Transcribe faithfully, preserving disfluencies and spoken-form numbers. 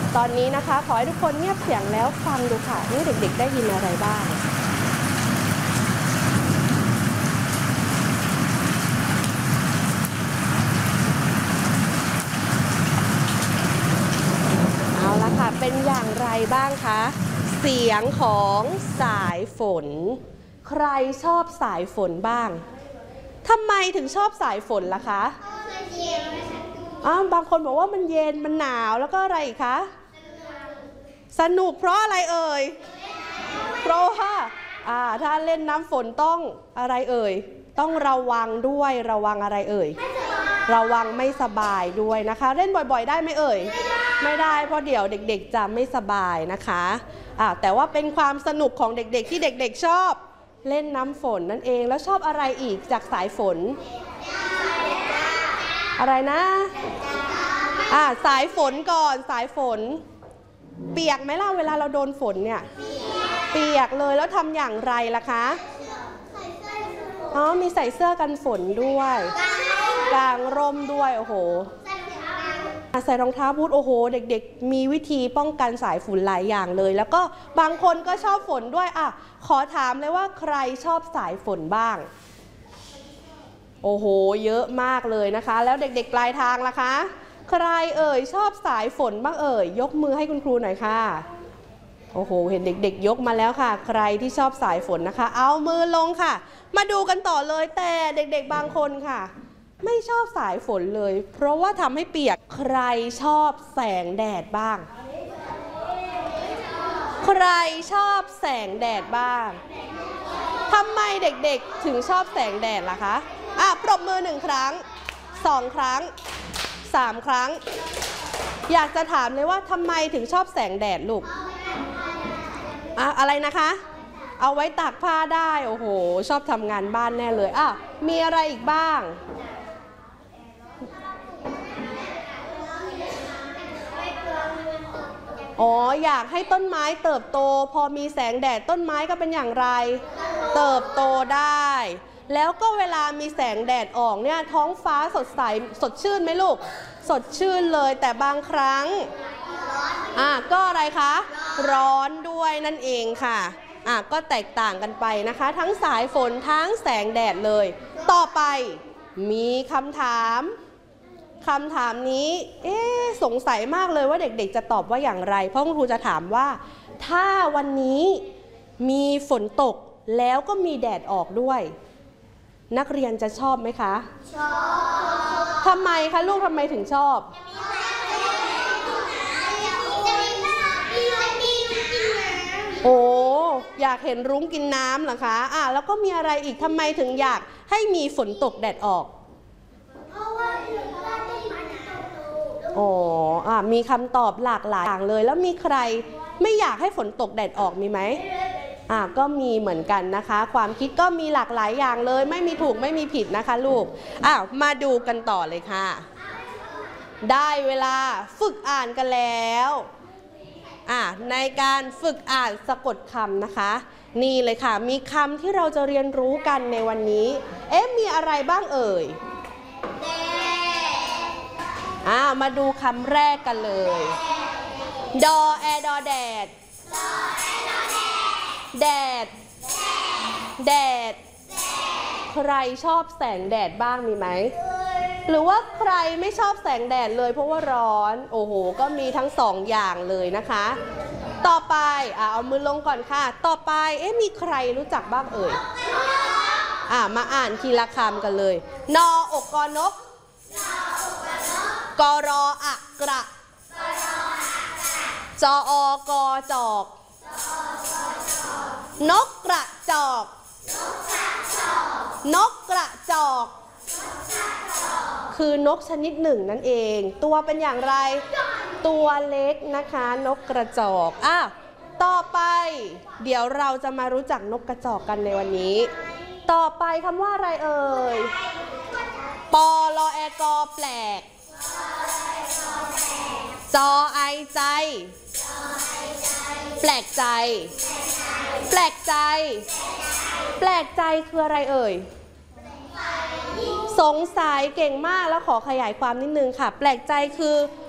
ตอนนี้นะคะขอให้ทุกคนเงียบเสียงแล้วฟังดูค่ะนี่เด็กๆได้ยินอะไรบ้างเอาละค่ะเป็นอย่างไรบ้างคะเสียงของสายฝนใครชอบสายฝนบ้างทำไมถึงชอบสายฝนล่ะคะอ้าวบางคนบอกว่ามันเย็นมันหนาวแล้วก็อะไรอีกคะสนุกเพราะอะไรเอ่ยเพราะว่าอ่าถ้าเล่นน้ำฝนต้องอะไรเอ่ยต้องระวังด้วยระวังอะไรเอ่ยระวังไม่สบายด้วยนะคะเล่นบ่อยๆได้ไหมเอ่ยไม่ได้เพราะเดี๋ยวเด็กๆจะไม่สบายนะคะอ่าแต่ว่าเป็นความสนุกของเด็กๆที่เด็กๆชอบเล่นน้ำฝนนั่นเองแล้วชอบอะไรอีกจากสายฝนอะไรนะอ่าสายฝนก่อนสายฝนเปียกไหมล่ะเวลาเราโดนฝนเนี่ยเปียกเลยแล้วทำอย่างไรล่ะคะอ๋อมีใส่เสื้อกันฝนด้วยกางร่มด้วยโอ้โหใส่รองเท้าบูทโอ้โหเด็กๆมีวิธีป้องกันสายฝุ่นหลายอย่างเลยแล้วก็บางคนก็ชอบฝนด้วยอ่ะขอถามเลยว่าใครชอบสายฝนบ้างโอ้โหเยอะมากเลยนะคะแล้วเด็กๆปลายทางล่ะคะใครเอ่ยชอบสายฝนบ้างเอ่ยยกมือให้คุณครูหน่อยค่ะโอ้โหเห็นเด็กๆยกมาแล้วค่ะใครที่ชอบสายฝนนะคะเอามือลงค่ะมาดูกันต่อเลยแต่เด็กๆบางคนค่ะไม่ชอบสายฝนเลยเพราะว่าทำให้เปียกใครชอบแสงแดดบ้างใครชอบแสงแดดบ้างทำไมเด็กๆถึงชอบแสงแดดล่ะคะอ่ะปรบมือหนึ่งครั้งสองครั้งสามครั้งอยากจะถามเลยว่าทำไมถึงชอบแสงแดดลูกอ่ะอะไรนะคะเอาไว้ตากผ้าได้โอ้โหชอบทำงานบ้านแน่เลยอ่ะมีอะไรอีกบ้างอ๋ออยากให้ต้นไม้เติบโตพอมีแสงแดดต้นไม้ก็เป็นอย่างไรเติบโตได้แล้วก็เวลามีแสงแดดออกเนี่ยท้องฟ้าสดใสสดชื่นไหมลูกสดชื่นเลยแต่บางครั้งอ่ะก็อะไรคะร้อนด้วยนั่นเองค่ะอ่ะก็แตกต่างกันไปนะคะทั้งสายฝนทั้งแสงแดดเลยต่อไปมีคำถามคำถามนี้เอ๊ะสงสัยมากเลยว่าเด็กๆจะตอบว่าอย่างไรเพราะคุณครูจะถามว่าถ้าวันนี้มีฝนตกแล้วก็มีแดดออกด้วยนักเรียนจะชอบไหมคะชอบทำไมคะลูกทำไมถึงชอบโอ้อยากเห็นรุ้งกินน้ำเหรอคะอ่ะแล้วก็มีอะไรอีกทำไมถึงอยากให้มีฝนตกแดดออกเพราะว่าอ๋ออ่ะมีคำตอบหลากหลายอย่างเลยแล้วมีใครไม่อยากให้ฝนตกแดดออกมีไหมอ่ะก็มีเหมือนกันนะคะความคิดก็มีหลากหลายอย่างเลยไม่มีถูกไม่มีผิดนะคะลูกอ้าวมาดูกันต่อเลยค่ะได้เวลาฝึกอ่านกันแล้วอ่ะในการฝึกอ่านสะกดคำนะคะนี่เลยค่ะมีคำที่เราจะเรียนรู้กันในวันนี้เอ๊ะมีอะไรบ้างเอ่ยอ่ามาดูคำแรกกันเลยดอแอดอแดดแดดแดดใครชอบแสงแดดบ้างมีไหมหรือว่าใครไม่ชอบแสงแดดเลยเพราะว่าร้อนโอ้โหก็มีทั้งสองอย่างเลยนะคะต่อไปอ่าเอามือลงก่อนค่ะต่อไปเอ๊ะมีใครรู้จักบ้างเอ่ยอ่ามาอ่านทีละคำกันเลยนออกกอนกกรออะกระจออกอจอกนกกระจอกนกกระจอกคือนกชนิดหนึ่งนั่นเองตัวเป็นอย่างไรตัวเล็กนะคะนกกระจอกอ่ะต่อไปเดี๋ยวเราจะมารู้จักนกกระจอกกันในวันนี้ต่อไปคำว่าอะไรเอ่ยปอลอแอกอแปลกจอไอใจแปลกใจแปลกใจแปลกใจคืออะไรเอ่ยสงสัยเก่งมากแล้วขอขยายความนิดนึงค่ะแปลกใจคือ